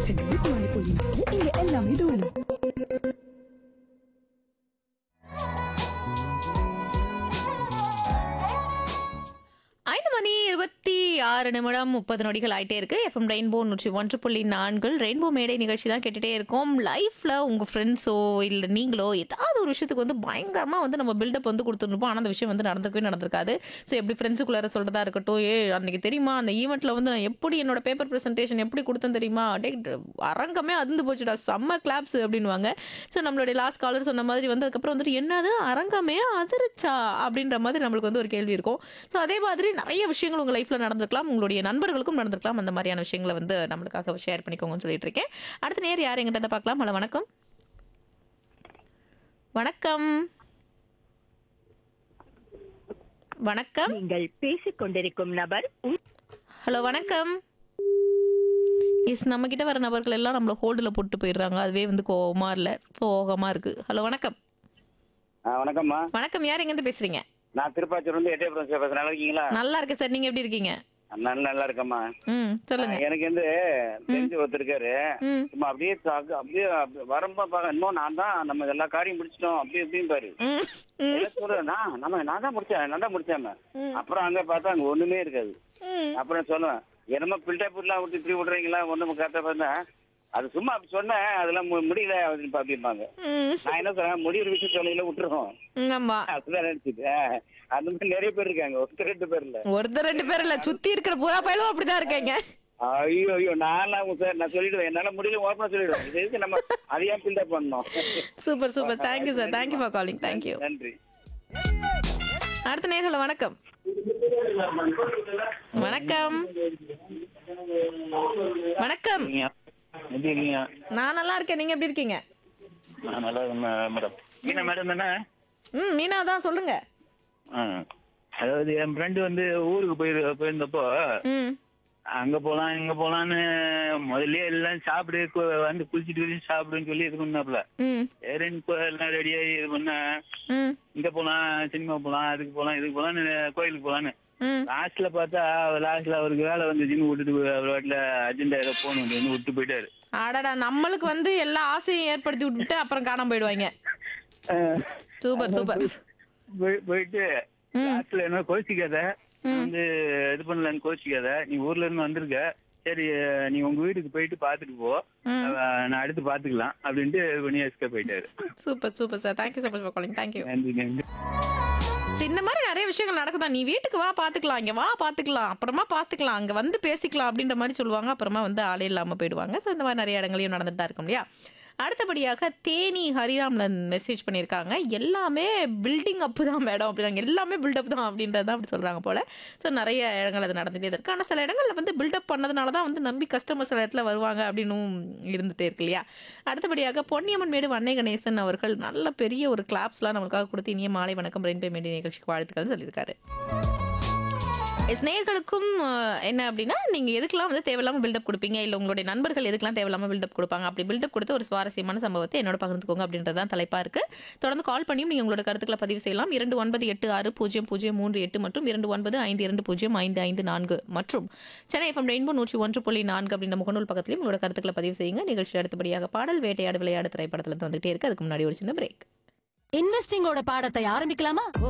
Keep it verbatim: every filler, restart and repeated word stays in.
செங்கல்பட்டு மலைப்பொழியினால இங்க எல்லாமே தூளு. ஐந்து மணி இருபத்தி ஆறு நிமிடம் முப்பது நொடிகள் ஆயிட்டே இருக்கு. எஃப்எம் ரெயின்போ நூற்றி ஒன்று புள்ளி நான்கு ரெயின்போ மேடை நிகழ்ச்சி தான் கேட்டுட்டே இருக்கோம். லைஃப்ல உங்க ஃப்ரெண்ட்ஸோ இல்ல நீங்களோ ஏதாவது ஒரு விஷயத்துக்கு வந்து பயங்கரமா வந்து நம்ம பில்டப் வந்து கொடுத்துருப்போம். ஆனா அந்த விஷயம் வந்து நடந்திருக்கவே நடந்திருக்காது. ஸோ எப்படி ஃப்ரெண்ட்ஸுக்குள்ளார சொல்றதா இருக்கட்டும், ஏ அன்னைக்கு தெரியுமா அந்த ஈவெண்ட்ல வந்து நான் எப்படி என்னோட பேப்பர் ப்ரெசன்டேஷன் எப்படி கொடுத்தேன் தெரியுமா, டே அரங்கமே அதிர்ந்து போச்சுடா, செம்ம கிளாப்ஸ் அப்படின்னுவாங்க. ஸோ நம்மளுடைய லாஸ்ட் காலர் சொன்ன மாதிரி வந்து அதுக்கப்புறம் வந்துட்டு என்னது அரங்கமே அதிர்ச்சா அப்படின்ற மாதிரி நம்மளுக்கு வந்து ஒரு கேள்வி இருக்கும். ஸோ அதே மாதிரி நிறைய விஷயங்கள் உங்க லைஃப்ல நடந்திருக்கலாம், உங்களுடைய நண்பர்களுக்கும் நடந்திருக்கலாம். அந்த மாதிரியான விஷயங்களை வந்து நம்மளுக்காக ஷேர் பண்ணிக்கோங்கன்னு சொல்லிட்டு இருக்கேன். அடுத்த நேர் யார் எங்கிட்ட பார்க்கலாம். ஹலோ வணக்கம். வணக்கம் வணக்கம் நீங்கள் பேசிக் கொண்டிருக்கும் நபர் ஹலோ வணக்கம். எஸ், நம்ம கிட்ட வர நபர்கள் எல்லாம் நம்மள ஹோல்டில் போட்டு போயிடுறாங்க. அதுவே வந்து கோவமா இல்லை, சோகமா இருக்கு. ஹலோ வணக்கம். ஆ, வணக்கம்மா. வணக்கம், யார் எங்கேருந்து பேசுறீங்க? நான் திருப்பாச்சூர் வந்து எட்டயபுரம் பேசுறேன். நல்லா இருக்கீங்களா? நல்லா இருக்கேன் சார், நீங்க எப்படி இருக்கீங்க? நல்லா நல்லா இருக்கம்மா. ம் சொல்லுங்க. எனக்கு வந்து தெரிஞ்சு ஒருத்தர் இருக்காரு. ம் சும்மா அப்படியே தாக்கு- அப்படியே அப்படி வரம்பா பாக்க இன்னும் நான் தான் நம்ம எல்லா காரியம் முடிச்சிட்டோம் அப்படி இப்படின்னு பாரு. ம் ம் என்ன சொல்றேன், நான் நம்ம நான் தான் முடிச்சேன் நான் தான் முடிச்சேன். ம். அப்புறம் அங்க பார்த்தா அங்க ஒண்ணுமே இருக்காது. ம் அப்புறம் சொல்லுவேன், என்னமோ பில்டப்லாம் விட்டு இப்படி விடுறீங்களா ஒண்ணும் கரெக்டா பார்த்தா அது சும்மா அப்படி சொன்னேன், அதெல்லாம் மு- முடியல அப்படின்னு அப்படிம்பாங்க. ம் நான் என்ன சொல்றேன், முடிகிற விஷயம் சொல்லையில விட்டுருவோம். ம், ஆமா. அதுதான் நினைச்சிட்டு அந்த மாதிரி நிறைய பேர் இருக்காங்க, ஒருத்தர் ரெண்டு பேர் இல்ல. ஒருத்தர் ரெண்டு பேர் இல்ல, சுத்தி இருக்கிற பூரா பயலும் அப்படிதான் இருக்காங்க. ஐயோ ஐயோ நான்லாம் சார் நான் சொல்லிடுவேன், என்னால முடியல ஓப்பனா சொல்லிடுவேன். இது எதுக்கு நம்ம அதையா பில்டப் பண்ணோம். Super super, thank you sir, thank you for calling, thank you. நன்றி. அடுத்த நேர்ல வணக்கம். வணக்கம் வணக்கம். எப்படி இருக்கீங்க? நான் நல்லா இருக்கேன், நீங்க எப்படி இருக்கீங்க? நான் நல்லா இருக்கேன் மேடம். என்ன மேடம் தானே? ம் மீனா தான், சொல்லுங்க. அதாவது என் ஃப்ரெண்டு வந்து ஊருக்கு போயிரு போயிருந்தப்போ ம் அங்க போலாம் இங்க போலான்னு முதல்ல எல்லாம் சாப்பிடு கு- வந்து குளிச்சுட்டு குளிச்சு சாப்பிடுன்னு சொல்லி இது பண்ணாப்புல. ம் சரின்னு இப்போ எல்லாம் ரெடியாகி இது பண்ண ம் இங்க போலாம் சினிமா போலாம் அதுக்கு போலாம் இதுக்கு போலான்னு கோயிலுக்கு போலான்னு ம் லாஸ்ட்ல பார்த்தா லாஸ்ட்ல அவருக்கு வேலை வந்துச்சுன்னு விட்டுட்டு அவர் வாட்டில அர்ஜென்டா ஏதோ போகணும் வந்து விட்டு போயிட்டாரு. அடடா, நம்மளுக்கு வந்து எல்லா ஆசையும் ஏற்படுத்தி விட்டுட்டு அப்புறம் காணாம போயிடுவாங்க. Super super. போய்- போயிட்டு ம் லாஸ்ட்ல என்ன கோச்சிக்காத வந்து இது பண்ணலன்னு கோச்சிக்காத, நீ ஊர்ல இருந்து வந்திருக்க, சரி நீ உங்க வீட்டுக்கு போயிட்டு பாத்துட்டு போ, ம். அஹ் நான் அடுத்து பாத்துக்கலாம் அப்படின்ட்டு பண்ணி எஸ்கேப் போயிட்டாரு. Super super sir, thank you so much for calling, thank you. நன்றி நன்றி. இந்த மாதிரி நிறைய விஷயங்கள் நடக்குதா, நீ வீட்டுக்கு வா பாத்துக்கலாம், இங்க வா பாத்துக்கலாம், அப்புறமா பாத்துக்கலாம், அங்க வந்து பேசிக்கலாம் அப்படின்ற மாதிரி சொல்லுவாங்க. அப்புறமா வந்து ஆளே இல்லாம போயிடுவாங்க. ஸோ இந்த மாதிரி நிறைய இடங்களையும் நடந்துட்டு தான் இருக்கும் இல்லையா. அடுத்தபடியாக தேனி ஹரிராம்லன் மெசேஜ் பண்ணியிருக்காங்க, எல்லாமே பில்டிங் அப் தான் மேடம் அப்படின்னாங்க. எல்லாமே பில்டப் தான் அப்படின்றது தான் அப்படி சொல்றாங்க போல. ஸோ நிறைய இடங்கள் அது நடந்துட்டே தான் இருக்கு. ஆனால் சில இடங்கள்ல வந்து பில்டப் பண்ணதுனால தான் வந்து நம்பி கஸ்டமர் சில இடத்துல வருவாங்க அப்படின்னும் இருந்துட்டே இருக்கு இல்லையா. அடுத்தபடியாக பொன்னியம்மன் மேடு வன்னை கணேசன் அவர்கள் நல்ல பெரிய ஒரு கிளாப்ஸ்லாம் நம்மளுக்காக கொடுத்து இனிய மாலை வணக்கம் ரெயின்போ மேடை நிகழ்ச்சிக்கு வாழ்த்துக்கள் சொல்லியிருக்காரு. எஸ், நேயர்களுக்கும் அஹ், என்ன அப்படின்னா, நீங்க எதுக்கெல்லாம் வந்து தேவையில்லாம பில்டப் கொடுப்பீங்க, இல்ல உங்களுடைய நண்பர்கள் எதுக்கெல்லாம் தேவையில்லாம பில்டப் கொடுப்பாங்க, அப்படி பில்டப் கொடுத்த ஒரு சுவாரஸ்யமான சம்பவத்தை என்னோட பகிர்ந்துக்கோங்க அப்படின்றதான் தலைப்பா இருக்கு. தொடர்ந்து கால் பண்ணியும் நீங்க உங்களோட கருத்துக்களை பதிவு செய்யலாம். இரண்டு ஒன்பது எட்டு ஆறு பூஜ்ஜியம் பூஜ்ஜியம் மூன்று எட்டு மற்றும் இரண்டு ஒன்பது ஐந்து இரண்டு பூஜ்ஜியம் ஐந்து ஐந்து நான்கு மற்றும் சென்னை எஃப்எம் ரெயின்போ நூற்றி ஒன்று புள்ளி நான்கு அப்படின்ற முகநூல் பக்கத்திலையும் உங்களோட கருத்துக்களை பதிவு செய்யுங்க. நிகழ்ச்சியில் அடுத்தபடியாக பாடல் வேட்டையாடு விளையாடு திரைப்படத்துல இருந்து வந்துட்டே இருக்கு. அதுக்கு முன்னாடி ஒரு சின்ன பிரேக். இன்வெஸ்டிங்கோட பாடத்தை ஆரம்பிக்கலாமா? ஓ